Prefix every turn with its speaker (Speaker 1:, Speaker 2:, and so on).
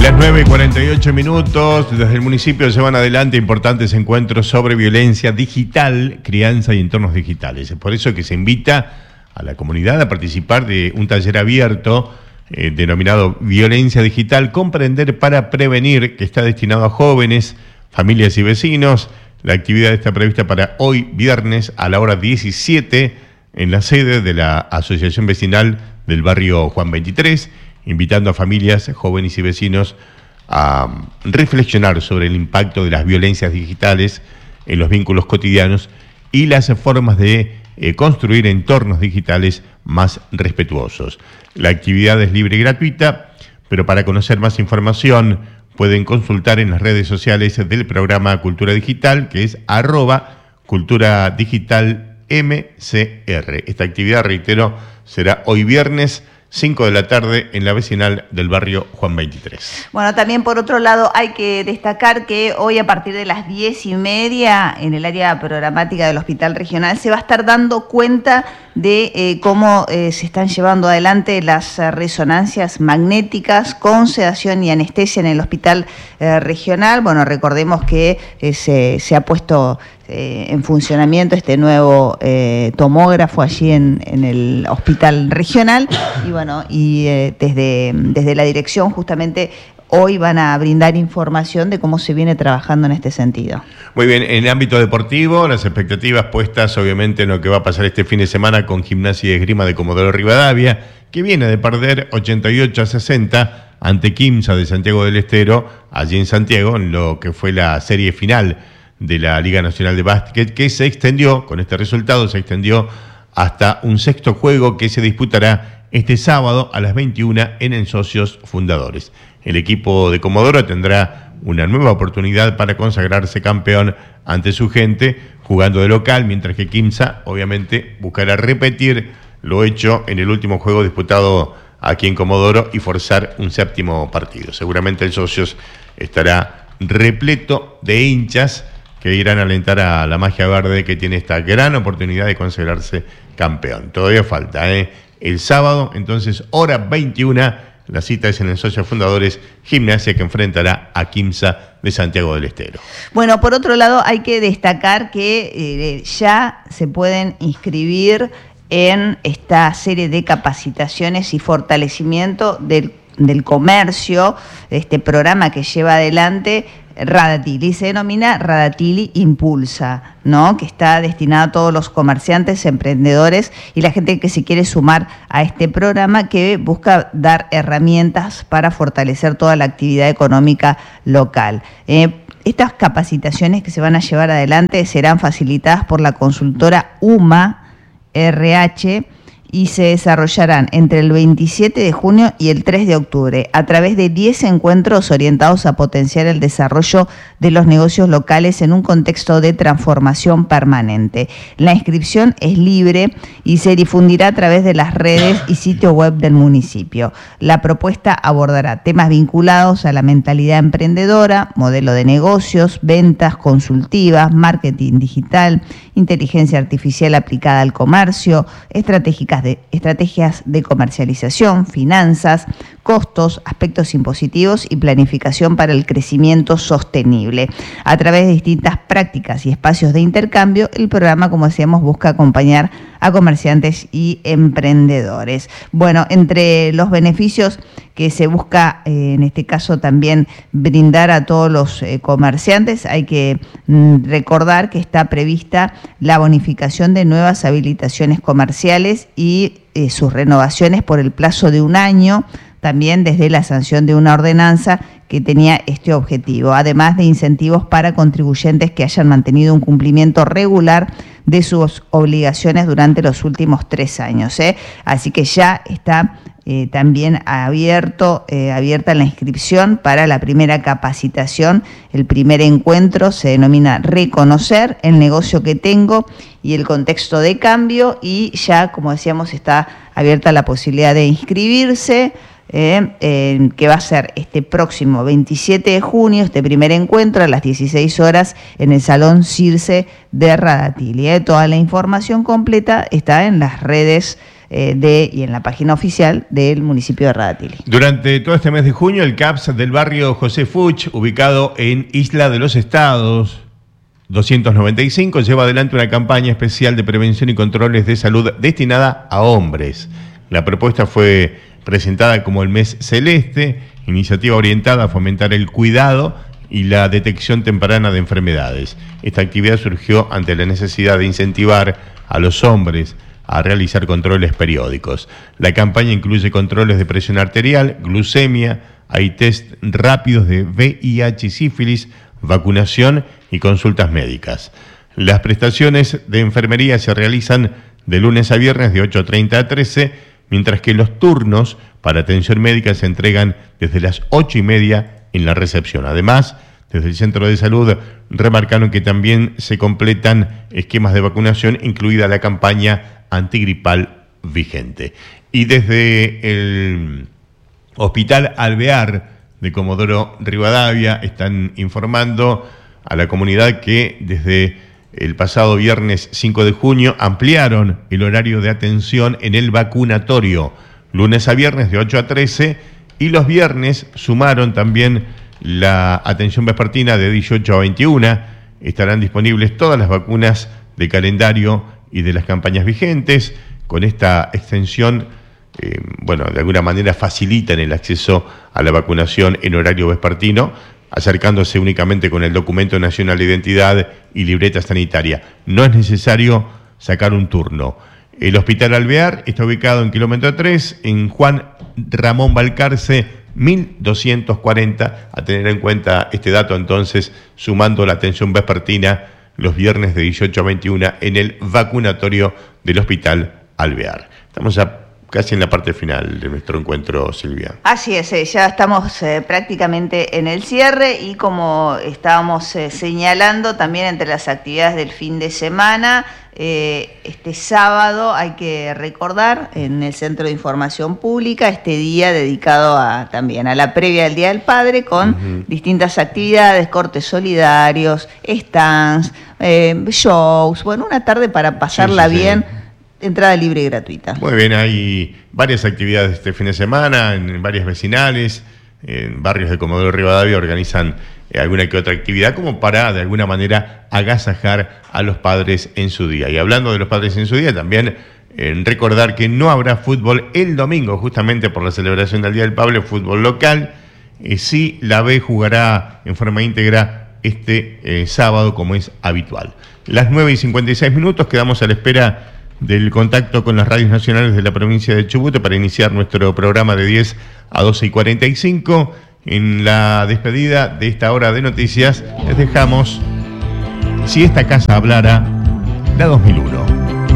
Speaker 1: Las 9:48, desde el municipio llevan adelante importantes encuentros sobre violencia digital, crianza y entornos digitales. Es por eso que se invita a la comunidad a participar de un taller abierto denominado Violencia Digital, Comprender para Prevenir, que está destinado a jóvenes, familias y vecinos. La actividad está prevista para hoy, viernes, a la hora 17, en la sede de la Asociación Vecinal del barrio Juan 23, invitando a familias, jóvenes y vecinos a reflexionar sobre el impacto de las violencias digitales en los vínculos cotidianos y las formas de construir entornos digitales más respetuosos. La actividad es libre y gratuita, pero para conocer más información pueden consultar en las redes sociales del programa Cultura Digital, que es @culturadigitalmcr. Esta actividad, reitero, será hoy viernes 5 de la tarde en la vecinal del barrio Juan 23.
Speaker 2: Bueno, también por otro lado hay que destacar que hoy a partir de las 10:30 en el área programática del Hospital Regional se va a estar dando cuenta de cómo se están llevando adelante las resonancias magnéticas con sedación y anestesia en el Hospital Regional. Bueno, recordemos que se ha puesto en funcionamiento este nuevo tomógrafo allí en el Hospital Regional y bueno, desde la dirección justamente hoy van a brindar información de cómo se viene trabajando en este sentido.
Speaker 1: Muy bien, en el ámbito deportivo, las expectativas puestas obviamente en lo que va a pasar este fin de semana con Gimnasia y Esgrima de Comodoro Rivadavia, que viene de perder 88-60 ante Quimsa de Santiago del Estero, allí en Santiago, en lo que fue la serie final de la Liga Nacional de Básquet, que se extendió, con este resultado, se extendió hasta un sexto juego que se disputará este sábado a las 21 en el Socios Fundadores. El equipo de Comodoro tendrá una nueva oportunidad para consagrarse campeón ante su gente, jugando de local, mientras que Quimsa, obviamente, buscará repetir lo hecho en el último juego disputado aquí en Comodoro y forzar un séptimo partido. Seguramente el Socios estará repleto de hinchas que irán a alentar a la magia verde, que tiene esta gran oportunidad de consagrarse campeón. Todavía falta, el sábado, entonces, hora 21, la cita es en el Socios Fundadores, Gimnasia, que enfrentará a Quimsa de Santiago del Estero.
Speaker 2: Bueno, por otro lado, hay que destacar que ya se pueden inscribir en esta serie de capacitaciones y fortalecimiento del comercio, este programa que lleva adelante Radatili, se denomina Radatili Impulsa, ¿no? Que está destinado a todos los comerciantes, emprendedores y la gente que se quiere sumar a este programa que busca dar herramientas para fortalecer toda la actividad económica local. Estas capacitaciones que se van a llevar adelante serán facilitadas por la consultora UMA RH y se desarrollarán entre el 27 de junio y el 3 de octubre a través de 10 encuentros orientados a potenciar el desarrollo de los negocios locales en un contexto de transformación permanente. La inscripción es libre y se difundirá a través de las redes y sitio web del municipio. La propuesta abordará temas vinculados a la mentalidad emprendedora, modelo de negocios, ventas consultivas, marketing digital, inteligencia artificial aplicada al comercio, estrategias de comercialización, finanzas, costos, aspectos impositivos y planificación para el crecimiento sostenible. A través de distintas prácticas y espacios de intercambio, el programa, como decíamos, busca acompañar a comerciantes y emprendedores. Bueno, entre los beneficios que se busca, en este caso también brindar a todos los comerciantes, hay que recordar que está prevista la bonificación de nuevas habilitaciones comerciales y sus renovaciones por el plazo de un año, también desde la sanción de una ordenanza que tenía este objetivo, además de incentivos para contribuyentes que hayan mantenido un cumplimiento regular de sus obligaciones durante los últimos 3 años. Así que ya está también abierta la inscripción para la primera capacitación. El primer encuentro se denomina Reconocer el negocio que tengo y el contexto de cambio, y ya, como decíamos, está abierta la posibilidad de inscribirse. Que va a ser este próximo 27 de junio, este primer encuentro a las 16 horas en el Salón Circe de Radatili. Toda la información completa está en las redes y en la página oficial del municipio de Radatili.
Speaker 1: Durante todo este mes de junio, el CAPS del barrio José Fuch, ubicado en Isla de los Estados 295, lleva adelante una campaña especial de prevención y controles de salud destinada a hombres. La propuesta fue presentada como el Mes Celeste, iniciativa orientada a fomentar el cuidado y la detección temprana de enfermedades. Esta actividad surgió ante la necesidad de incentivar a los hombres a realizar controles periódicos. La campaña incluye controles de presión arterial, glucemia, hay test rápidos de VIH y sífilis, vacunación y consultas médicas. Las prestaciones de enfermería se realizan de lunes a viernes de 8:30 a 13, mientras que los turnos para atención médica se entregan desde las 8:30 en la recepción. Además, desde el centro de salud remarcaron que también se completan esquemas de vacunación, incluida la campaña antigripal vigente. Y desde el Hospital Alvear de Comodoro Rivadavia están informando a la comunidad que desde el pasado viernes 5 de junio ampliaron el horario de atención en el vacunatorio, lunes a viernes de 8 a 13, y los viernes sumaron también la atención vespertina de 18 a 21. Estarán disponibles todas las vacunas de calendario y de las campañas vigentes. Con esta extensión, de alguna manera facilitan el acceso a la vacunación en horario vespertino, acercándose únicamente con el documento nacional de identidad y libreta sanitaria. No es necesario sacar un turno. El Hospital Alvear está ubicado en kilómetro 3, en Juan Ramón Balcarce, 1240. A tener en cuenta este dato, entonces, sumando la atención vespertina los viernes de 18 a 21 en el vacunatorio del Hospital Alvear. Estamos casi en la parte final de nuestro encuentro, Silvia.
Speaker 2: Así es, ya estamos prácticamente en el cierre, y como estábamos señalando, también entre las actividades del fin de semana, este sábado hay que recordar en el Centro de Información Pública este día dedicado también a la previa del Día del Padre, con distintas actividades, cortes solidarios, stands, shows, una tarde para pasarla bien. Entrada libre y gratuita.
Speaker 1: Muy bien, hay varias actividades este fin de semana en varias vecinales, en barrios de Comodoro Rivadavia organizan alguna que otra actividad como para de alguna manera agasajar a los padres en su día. Y hablando de los padres en su día, también recordar que no habrá fútbol el domingo, justamente por la celebración del Día del Padre, fútbol local. Sí, la B jugará en forma íntegra este sábado, como es habitual. Las 9:56, quedamos a la espera del contacto con las radios nacionales de la provincia de Chubut para iniciar nuestro programa de 10 a 12:45. En la despedida de esta hora de noticias les dejamos Si esta casa hablara, la 2001.